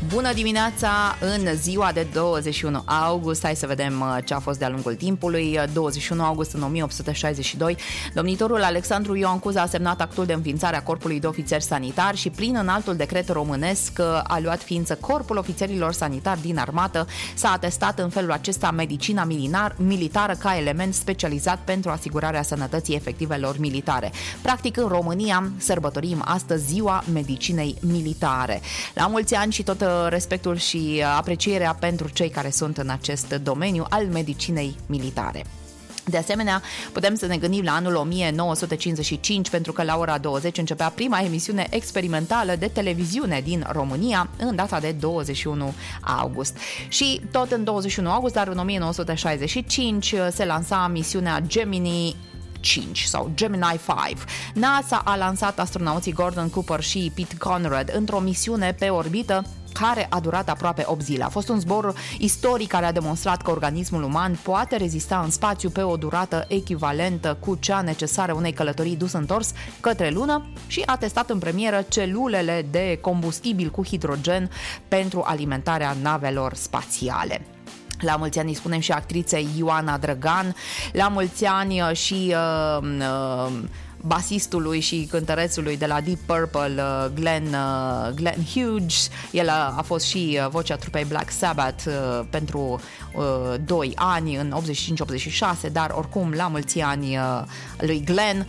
Bună dimineața în ziua de 21 august. Hai să vedem ce a fost de-a lungul timpului. 21 august în 1862, domnitorul Alexandru Ioan Cuza a semnat actul de înființare a Corpului de Ofițeri Sanitari și prin înaltul decret românesc a luat ființă Corpul Ofițerilor Sanitari din Armată. S-a atestat în felul acesta medicina militară ca element specializat pentru asigurarea sănătății efectivelor militare. Practic, în România sărbătorim astăzi ziua medicinei militare. La mulți ani și tot respectul și aprecierea pentru cei care sunt în acest domeniu al medicinei militare. De asemenea, putem să ne gândim la anul 1955, pentru că la ora 20 începea prima emisiune experimentală de televiziune din România, în data de 21 august. Și tot în 21 august, dar în 1965, se lansa misiunea Gemini 5 sau Gemini 5. NASA a lansat astronauții Gordon Cooper și Pete Conrad într-o misiune pe orbită care a durat aproape 8 zile. A fost un zbor istoric care a demonstrat că organismul uman poate rezista în spațiu pe o durată echivalentă cu cea necesară unei călătorii dus-întors către lună și a testat în premieră celulele de combustibil cu hidrogen pentru alimentarea navelor spațiale. La mulți ani îi spunem și actriței Ioana Drăgan, la mulți ani și basistului și cântărețului de la Deep Purple, Glenn Hughes. El a fost și vocea trupei Black Sabbath pentru 2 ani, în 85-86, dar oricum la mulți ani lui Glenn.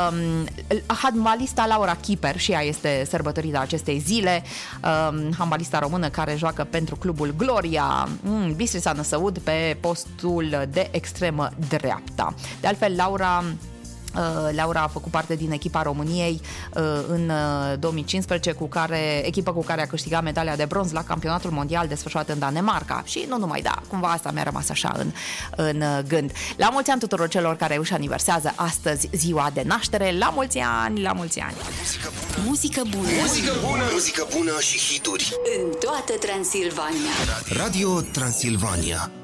Handbalista Laura Kiper, și ea este sărbătorită acestei zile, handbalista română care joacă pentru clubul Gloria Bistrița Năsăud pe postul de extremă dreapta. De altfel, Laura a făcut parte din echipa României în 2015, echipă cu care a câștigat medalia de bronz la campionatul mondial desfășurat în Danemarca. Și nu numai, cumva asta mi-a rămas așa în gând. La mulți ani tuturor celor care își aniversează astăzi ziua de naștere. La mulți ani, la mulți ani! Muzică bună! Muzică bună! Muzică bună și hituri în toată Transilvania. Radio Transilvania.